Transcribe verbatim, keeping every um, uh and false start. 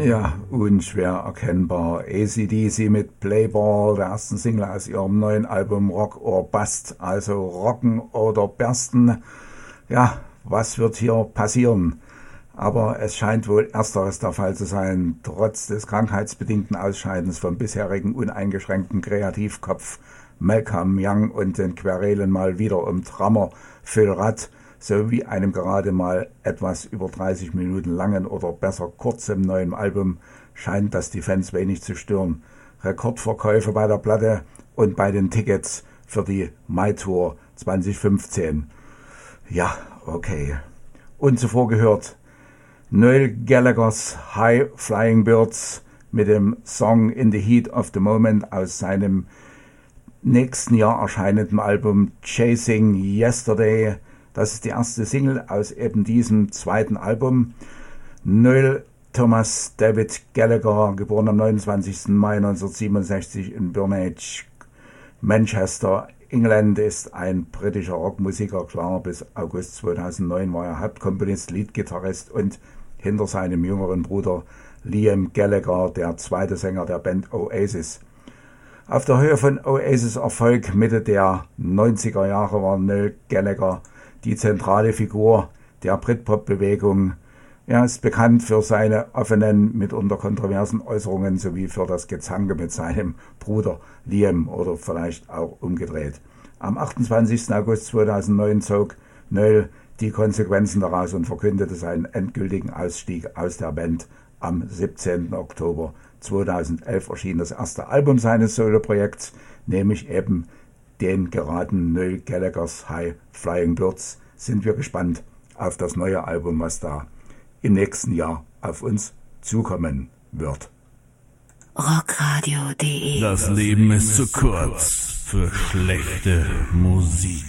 Ja, unschwer erkennbar. A C D C mit Playball, der ersten Single aus ihrem neuen Album Rock or Bust, also Rocken oder Bersten. Ja, was wird hier passieren? Aber es scheint wohl ersteres der Fall zu sein, trotz des krankheitsbedingten Ausscheidens vom bisherigen uneingeschränkten Kreativkopf Malcolm Young und den Querelen mal wieder um Drummer Phil Rudd sowie einem gerade mal etwas über dreißig Minuten langen oder besser kurzem neuen Album scheint das die Fans wenig zu stören. Rekordverkäufe bei der Platte und bei den Tickets für die Mai Tour zwanzig fünfzehn. Ja, okay. Und zuvor gehört Noel Gallaghers High Flying Birds mit dem Song In the Heat of the Moment aus seinem nächsten Jahr erscheinenden Album Chasing Yesterday. Das ist die erste Single aus eben diesem zweiten Album. Noel Thomas David Gallagher, geboren am neunundzwanzigsten Mai neunzehnhundertsiebenundsechzig in Burnage, Manchester, England, ist ein britischer Rockmusiker. Klar, bis August zweitausendneun war er Hauptkomponist, Leadgitarrist und hinter seinem jüngeren Bruder Liam Gallagher der zweite Sänger der Band Oasis. Auf der Höhe von Oasis Erfolg Mitte der neunziger Jahre war Noel Gallagher die zentrale Figur der Britpop-Bewegung. Er ist bekannt für seine offenen, mitunter kontroversen Äußerungen sowie für das Gezanke mit seinem Bruder Liam oder vielleicht auch umgedreht. Am achtundzwanzigsten August zweitausendneun zog Noel die Konsequenzen daraus und verkündete seinen endgültigen Ausstieg aus der Band. Am siebzehnten Oktober zweitausendelf erschien das erste Album seines Soloprojekts, nämlich eben den geraten Noel Gallaghers High Flying Birds. Sind wir gespannt auf das neue Album, was da im nächsten Jahr auf uns zukommen wird. Rockradio punkt de Das Leben ist zu kurz für schlechte Musik.